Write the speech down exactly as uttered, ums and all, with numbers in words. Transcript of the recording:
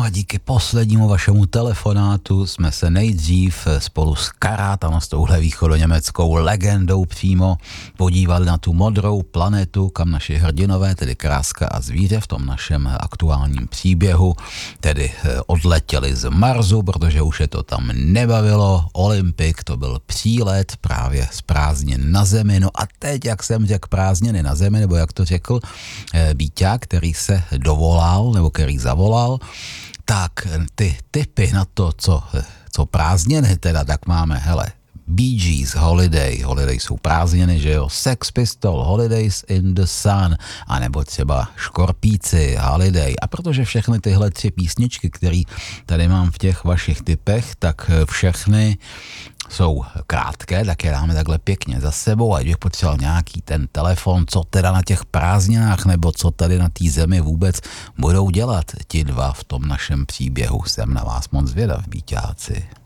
díky poslednímu vašemu telefonátu jsme se nejdřív spolu s Karátama, s touhle východoněmeckou legendou přímo podívali na tu modrou planetu, kam naši hrdinové, tedy Kráska a zvíře v tom našem aktuálním příběhu, tedy odletěli z Marsu, protože už je to tam nebavilo. Olympik, to byl přílet právě z prázdnin na Zemi. No a teď, jak jsem řekl prázdniny na Zemi, nebo jak to řekl Bíťák, který se dovolal, nebo který zavolal, tak ty tipy na to, co, co prázdniny teda, tak máme, hele, Bee Gees, Holiday, Holiday jsou prázdniny, že jo, Sex Pistol, Holidays in the Sun, anebo třeba Škorpíci, Holiday. A protože všechny tyhle tři písničky, které tady mám v těch vašich tipech, tak všechny jsou krátké, tak je dáme takhle pěkně za sebou, ať bych potřeboval nějaký ten telefon, co teda na těch prázdninách, nebo co tady na té Zemi vůbec budou dělat ti dva v tom našem příběhu. Jsem na vás moc zvědav, Bíťáci.